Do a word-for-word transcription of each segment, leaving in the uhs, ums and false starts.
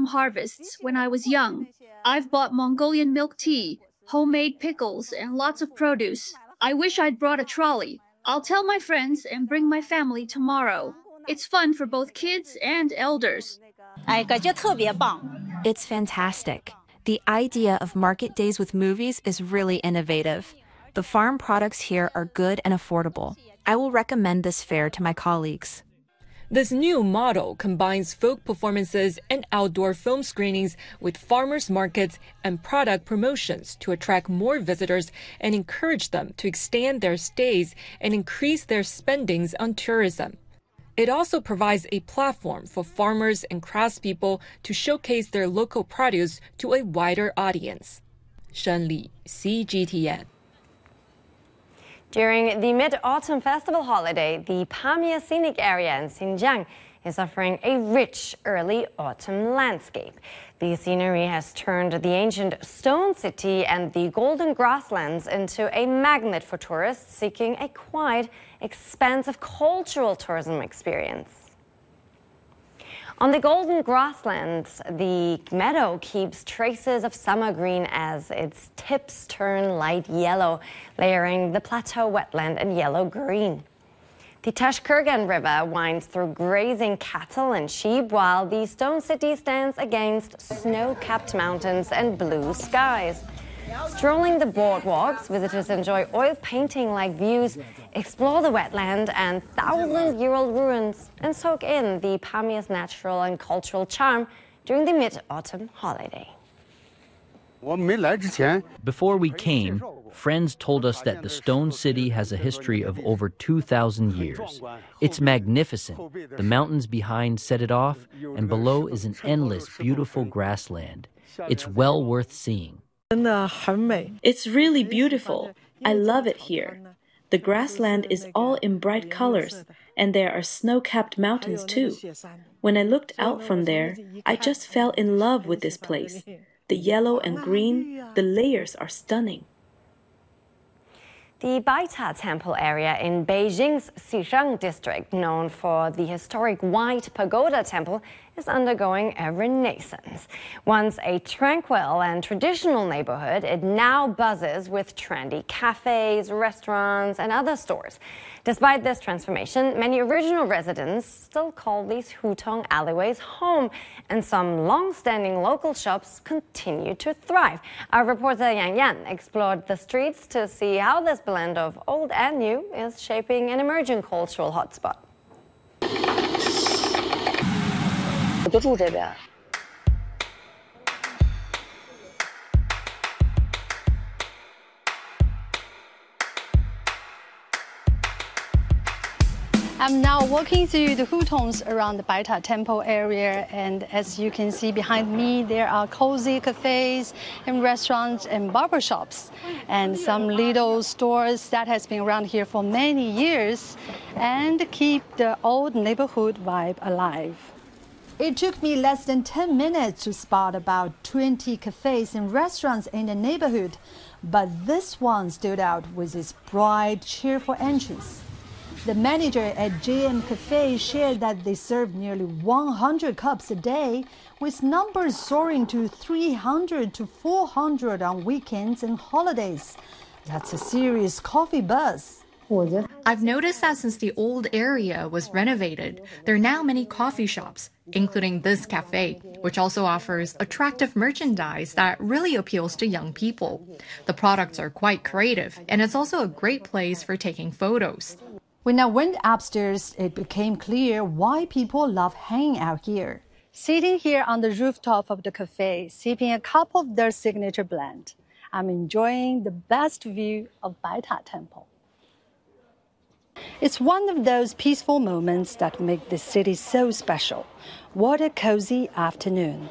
harvests when I was young. I've bought Mongolian milk tea, homemade pickles, and lots of produce. I wish I'd brought a trolley. I'll tell my friends and bring my family tomorrow. It's fun for both kids and elders. It's fantastic. The idea of market days with movies is really innovative. The farm products here are good and affordable. I will recommend this fair to my colleagues. This new model combines folk performances and outdoor film screenings with farmers markets and product promotions to attract more visitors and encourage them to extend their stays and increase their spendings on tourism. It also provides a platform for farmers and craftspeople to showcase their local produce to a wider audience. Shen Li, C G T N. During the Mid-Autumn Festival holiday, the Pamir Scenic Area in Xinjiang is offering a rich early autumn landscape. The scenery has turned the ancient stone city and the golden grasslands into a magnet for tourists seeking a quiet, expansive cultural tourism experience. On the golden grasslands, the meadow keeps traces of summer green as its tips turn light yellow, layering the plateau wetland in yellow-green. The Tashkurgan River winds through grazing cattle and sheep, while the stone city stands against snow-capped mountains and blue skies. Strolling the boardwalks, visitors enjoy oil painting-like views, explore the wetland and thousand-year-old ruins, and soak in the Pamir's natural and cultural charm during the Mid-Autumn holiday. Before we came, friends told us that the Stone City has a history of over two thousand years. It's magnificent. The mountains behind set it off, and below is an endless, beautiful grassland. It's well worth seeing. It's really beautiful. I love it here. The grassland is all in bright colors, and there are snow-capped mountains too. When I looked out from there, I just fell in love with this place. The yellow and green, the layers are stunning. The Baita Temple area in Beijing's Xizang district, known for the historic White Pagoda Temple, is undergoing a renaissance. Once a tranquil and traditional neighborhood, it now buzzes with trendy cafes, restaurants, and other stores. Despite this transformation, many original residents still call these hutong alleyways home, and some long-standing local shops continue to thrive. Our reporter Yang Yan explored the streets to see how this blend of old and new is shaping an emerging cultural hotspot. I'm now walking through the hutongs around the Baita Temple area, and as you can see behind me, there are cozy cafes and restaurants and barber shops, and some little stores that has been around here for many years and keep the old neighborhood vibe alive. It took me less than ten minutes to spot about twenty cafes and restaurants in the neighborhood, but this one stood out with its bright, cheerful entrance. The manager at J M Cafe shared that they serve nearly one hundred cups a day, with numbers soaring to three hundred to four hundred on weekends and holidays. That's a serious coffee buzz. I've noticed that since the old area was renovated, there are now many coffee shops, including this cafe, which also offers attractive merchandise that really appeals to young people. The products are quite creative, and it's also a great place for taking photos. When I went upstairs, it became clear why people love hanging out here. Sitting here on the rooftop of the cafe, sipping a cup of their signature blend, I'm enjoying the best view of Baita Temple. It's one of those peaceful moments that make the city so special. What a cozy afternoon.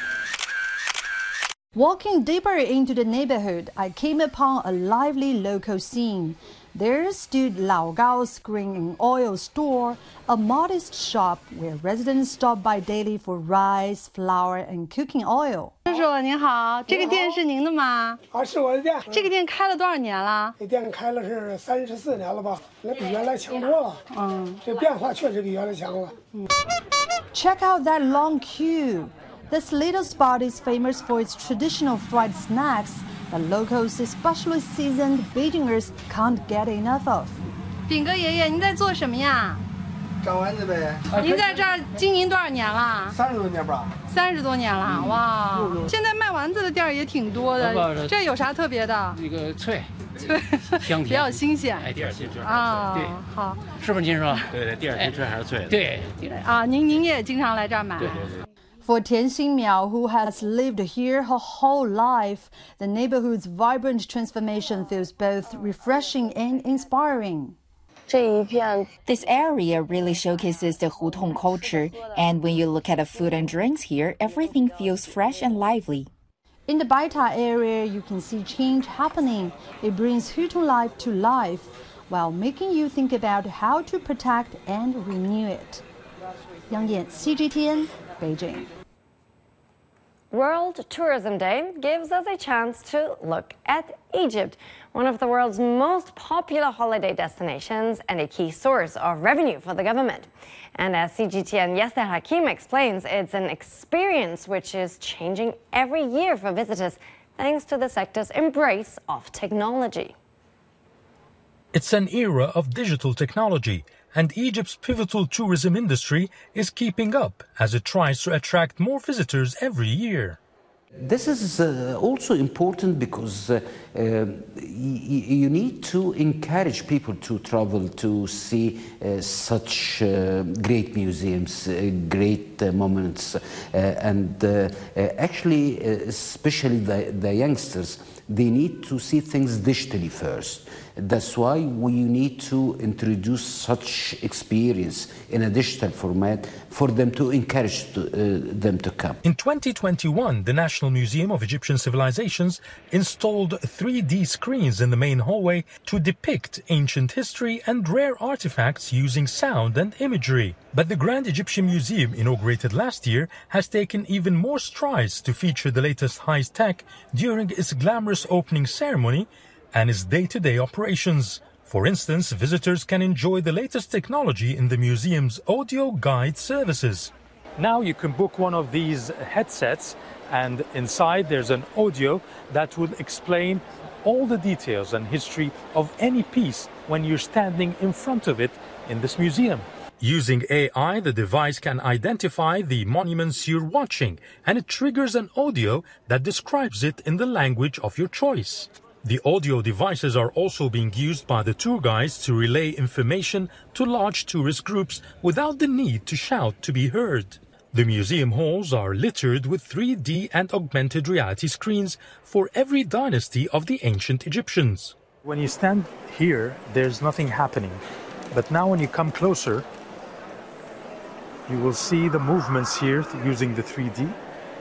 Walking deeper into the neighborhood, I came upon a lively local scene. There stood Lao Gao's Grain and Oil Store, a modest shop where residents stop by daily for rice, flour, and cooking oil. 叔叔您好，这个店是您的吗？ 啊，是我的店。 这个店开了多少年了？ 这店开了是三十四年了吧？那比原来强多了。嗯，这变化确实比原来强了。 Check out that long queue. This little spot is famous for its traditional fried snacks that locals, especially seasoned Beijingers, can't get enough of. 炳哥爷爷，您在做什么呀？ 炸丸子呗。 您在这儿经营多少年了？ 三十多年吧。 三十多年了，哇！现在卖丸子的店儿也挺多的，这有啥特别的？ 这个脆。 对，香甜，比较新鲜。 哎，第二新吃啊， 对， 好， 是不是您说？ 对对，第二新吃还是脆的。 对， 啊，您您也经常来这儿买。 对对对。 For Tian Xingmiao, who has lived here her whole life, the neighborhood's vibrant transformation feels both refreshing and inspiring. This area really showcases the Hutong culture, and when you look at the food and drinks here, everything feels fresh and lively. In the Baita area, you can see change happening. It brings Hutong life to life, while making you think about how to protect and renew it. Yang Yan, C G T N, Beijing. World Tourism Day gives us a chance to look at Egypt, one of the world's most popular holiday destinations and a key source of revenue for the government. And as C G T N Yasser Hakim explains, it's an experience which is changing every year for visitors thanks to the sector's embrace of technology. It's an era of digital technology, and Egypt's pivotal tourism industry is keeping up as it tries to attract more visitors every year. This is uh, also important because uh, uh, you need to encourage people to travel to see uh, such uh, great museums, uh, great uh, monuments, uh, and uh, uh, actually, uh, especially the, the youngsters, they need to see things digitally first. That's why we need to introduce such experience in a digital format for them to encourage to, uh, them to come. In twenty twenty-one, the National Museum of Egyptian Civilizations installed three D screens in the main hallway to depict ancient history and rare artifacts using sound and imagery. But the Grand Egyptian Museum, inaugurated last year, has taken even more strides to feature the latest high-tech during its glamorous opening ceremony and its day-to-day operations. For instance, visitors can enjoy the latest technology in the museum's audio guide services. Now you can book one of these headsets, and inside there's an audio that will explain all the details and history of any piece when you're standing in front of it in this museum. Using A I, the device can identify the monuments you're watching, and it triggers an audio that describes it in the language of your choice. The audio devices are also being used by the tour guides to relay information to large tourist groups without the need to shout to be heard. The museum halls are littered with three D and augmented reality screens for every dynasty of the ancient Egyptians. When you stand here, there's nothing happening. But now when you come closer, you will see the movements here using the three D,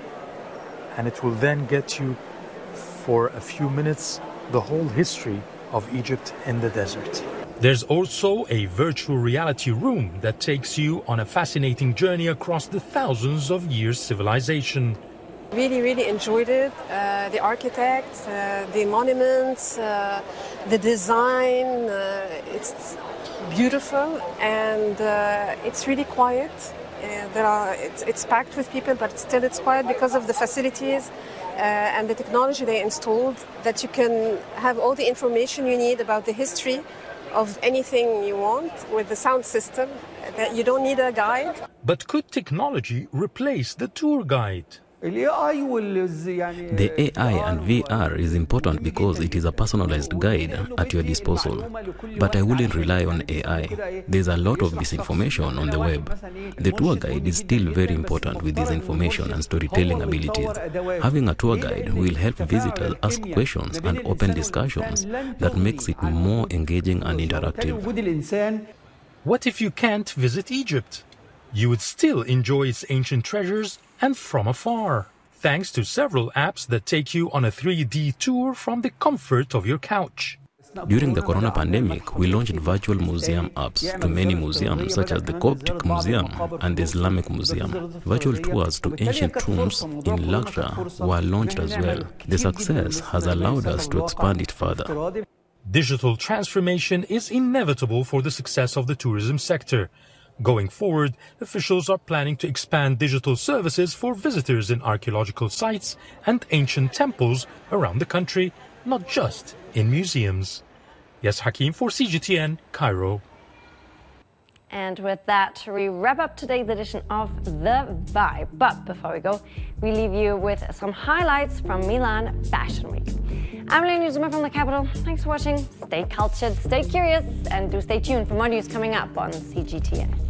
and it will then get you for a few minutes the whole history of Egypt in the desert. There's also a virtual reality room that takes you on a fascinating journey across the thousands of years civilization. Really, really enjoyed it. Uh, the architects, uh, the monuments, uh, the design, uh, it's beautiful, and uh, it's really quiet. Uh, there are, it's, it's packed with people, but still it's quiet because of the facilities uh, and the technology they installed, that you can have all the information you need about the history of anything you want with the sound system, that you don't need a guide. But could technology replace the tour guide? The A I and V R is important because it is a personalized guide at your disposal. But I wouldn't rely on A I. There's a lot of misinformation on the web. The tour guide is still very important with this information and storytelling abilities. Having a tour guide will help visitors ask questions and open discussions that makes it more engaging and interactive. What if you can't visit Egypt? You would still enjoy its ancient treasures and from afar, thanks to several apps that take you on a three D tour from the comfort of your couch. During the corona pandemic, we launched virtual museum apps to many museums such as the Coptic Museum and the Islamic Museum. Virtual tours to ancient tombs in Luxra were launched as well. The success has allowed us to expand it further. Digital transformation is inevitable for the success of the tourism sector. Going forward, officials are planning to expand digital services for visitors in archaeological sites and ancient temples around the country, not just in museums. Yes, Hakim for C G T N, Cairo. And with that, we wrap up today's edition of The Vibe. But before we go, we leave you with some highlights from Milan Fashion Week. I'm Leonie Zuma from the capital. Thanks for watching. Stay cultured, stay curious, and do stay tuned for more news coming up on C G T N.